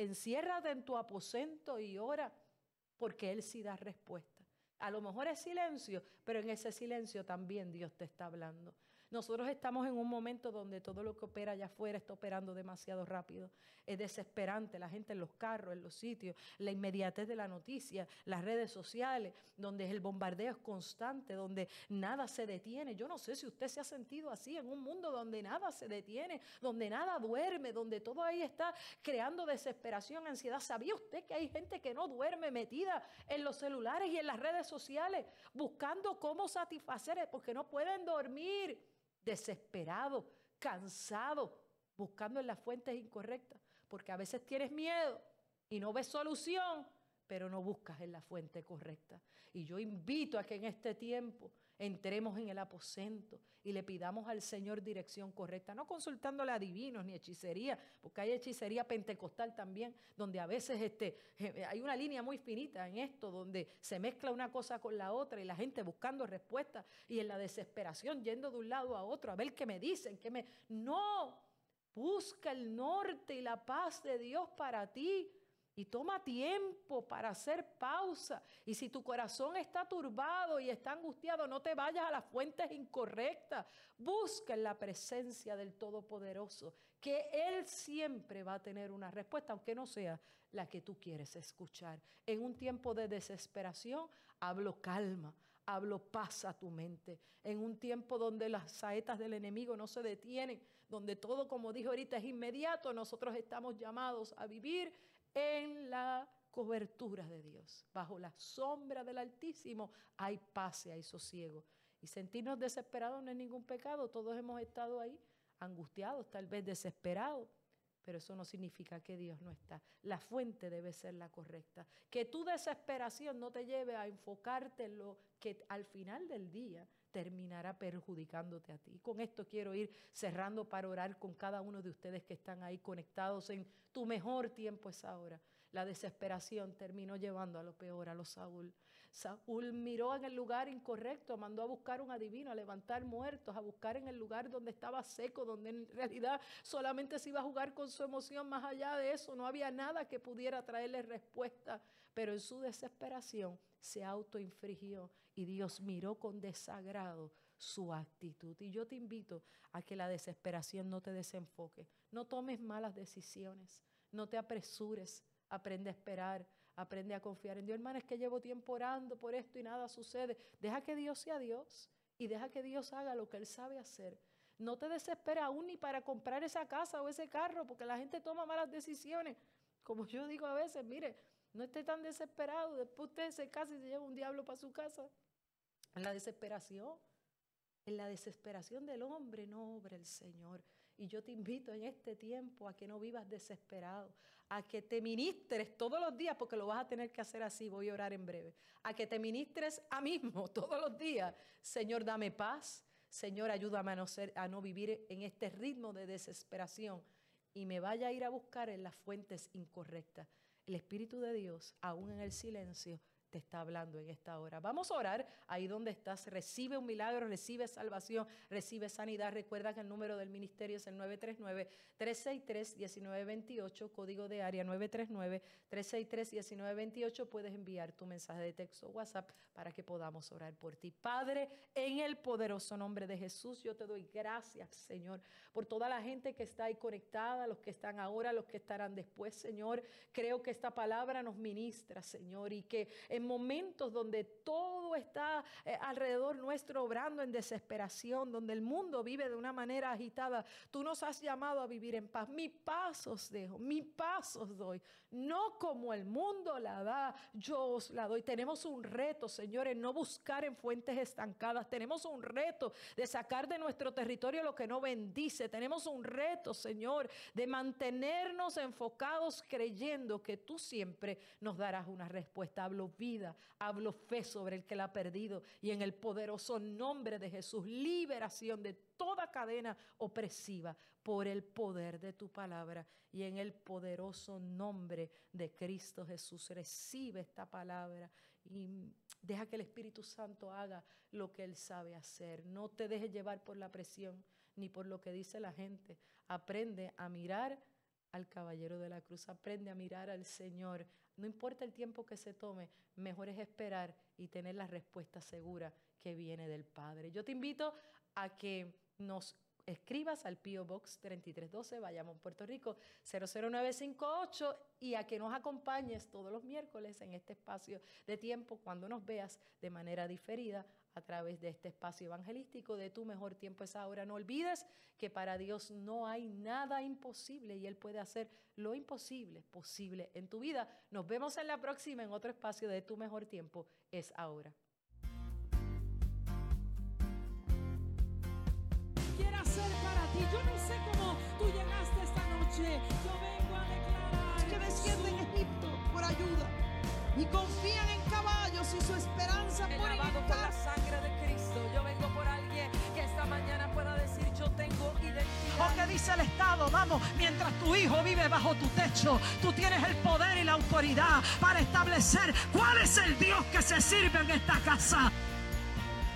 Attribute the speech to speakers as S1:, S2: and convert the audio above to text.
S1: Enciérrate en tu aposento y ora, porque Él sí da respuesta. A lo mejor es silencio, pero en ese silencio también Dios te está hablando. Nosotros estamos en un momento donde todo lo que opera allá afuera está operando demasiado rápido. Es desesperante, la gente en los carros, en los sitios, la inmediatez de la noticia, las redes sociales, donde el bombardeo es constante, donde nada se detiene. Yo no sé si usted se ha sentido así en un mundo donde nada se detiene, donde nada duerme, donde todo ahí está creando desesperación, ansiedad. ¿Sabía usted que hay gente que no duerme metida en los celulares y en las redes sociales buscando cómo satisfacer, porque no pueden dormir, desesperados, cansados, buscando en las fuentes incorrectas, porque a veces tienes miedo y no ves solución, pero no buscas en la fuente correcta? Y yo invito a que en este tiempo entremos en el aposento y le pidamos al Señor dirección correcta, no consultándole a adivinos ni hechicería, porque hay hechicería pentecostal también, donde a veces hay una línea muy finita en esto, donde se mezcla una cosa con la otra y la gente buscando respuestas y en la desesperación yendo de un lado a otro a ver qué me dicen, No, busca el norte y la paz de Dios para ti. Y toma tiempo para hacer pausa. Y si tu corazón está turbado y está angustiado, no te vayas a las fuentes incorrectas. Busca en la presencia del Todopoderoso, que Él siempre va a tener una respuesta, aunque no sea la que tú quieres escuchar. En un tiempo de desesperación, hablo calma, hablo paz a tu mente. En un tiempo donde las saetas del enemigo no se detienen, donde todo, como dijo ahorita, es inmediato, nosotros estamos llamados a vivir en la cobertura de Dios. Bajo la sombra del Altísimo hay paz y hay sosiego. Y sentirnos desesperados no es ningún pecado. Todos hemos estado ahí, angustiados, tal vez desesperados. Pero eso no significa que Dios no está. La fuente debe ser la correcta. Que tu desesperación no te lleve a enfocarte en lo que al final del día terminará perjudicándote a ti. Con esto quiero ir cerrando para orar con cada uno de ustedes que están ahí conectados. En tu mejor tiempo es ahora. La desesperación terminó llevando a lo peor a los Saúl. Saúl miró en el lugar incorrecto, mandó a buscar un adivino, a levantar muertos, a buscar en el lugar donde estaba seco, donde en realidad solamente se iba a jugar con su emoción. Más allá de eso no había nada que pudiera traerle respuesta, pero en su desesperación se autoinfligió y Dios miró con desagrado su actitud. Y yo te invito a que la desesperación no te desenfoque, no tomes malas decisiones, no te apresures. Aprende a esperar, aprende a confiar en Dios. Hermano, es que llevo tiempo orando por esto y nada sucede. Deja que Dios sea Dios y deja que Dios haga lo que Él sabe hacer. No te desesperes aún ni para comprar esa casa o ese carro, porque la gente toma malas decisiones. Como yo digo a veces, mire, no esté tan desesperado. Después usted se casa y se lleva un diablo para su casa. En la desesperación. En la desesperación del hombre no obra el Señor. Y yo te invito en este tiempo a que no vivas desesperado, a que te ministres todos los días, porque lo vas a tener que hacer así, voy a orar en breve, a que te ministres a mismo todos los días. Señor, dame paz. Señor, ayúdame a no vivir en este ritmo de desesperación y me vaya a ir a buscar en las fuentes incorrectas. El Espíritu de Dios, aún en el silencio, te está hablando en esta hora. Vamos a orar ahí donde estás. Recibe un milagro, recibe salvación, recibe sanidad. Recuerda que el número del ministerio es el 939-363-1928, código de área 939-363-1928. Puedes enviar tu mensaje de texto o WhatsApp para que podamos orar por ti. Padre, en el poderoso nombre de Jesús, yo te doy gracias, Señor, por toda la gente que está ahí conectada, los que están ahora, los que estarán después, Señor. Creo que esta palabra nos ministra, Señor, y que en momentos donde todo está alrededor nuestro obrando en desesperación, donde el mundo vive de una manera agitada, tú nos has llamado a vivir en paz. Mi paz os dejo, mi paz os doy, no como el mundo la da, yo os la doy. Tenemos un reto, Señor, en no buscar en fuentes estancadas. Tenemos un reto de sacar de nuestro territorio lo que no bendice. Tenemos un reto, Señor, de mantenernos enfocados creyendo que tú siempre nos darás una respuesta. Hablo vida, hablo fe sobre el que la ha perdido y en el poderoso nombre de Jesús, liberación de toda cadena opresiva por el poder de tu palabra y en el poderoso nombre de Cristo Jesús. Recibe esta palabra y deja que el Espíritu Santo haga lo que Él sabe hacer. No te dejes llevar por la presión ni por lo que dice la gente. Aprende a mirar al caballero de la cruz. Aprende a mirar al Señor. No importa el tiempo que se tome, mejor es esperar y tener la respuesta segura que viene del Padre. Yo te invito a que nos escribas al P.O. Box 3312, Bayamón, Puerto Rico, 00958, y a que nos acompañes todos los miércoles en este espacio de tiempo cuando nos veas de manera diferida a través de este espacio evangelístico de Tu Mejor Tiempo es Ahora. No olvides que para Dios no hay nada imposible y Él puede hacer lo imposible posible en tu vida. Nos vemos en la próxima en otro espacio de Tu Mejor Tiempo es Ahora.
S2: Quiero hacer para ti. Yo no sé cómo tú llegaste esta noche. Yo vengo a declarar
S3: que descienden en Egipto por ayuda y confían en caballos y su esperanza por
S2: lavado por la sangre de Cristo. Yo vengo por alguien que esta mañana pueda decir: yo tengo identidad.
S3: O que dice el Estado: vamos, mientras tu hijo vive bajo tu techo, tú tienes el poder y la autoridad para establecer cuál es el Dios que se sirve en esta casa.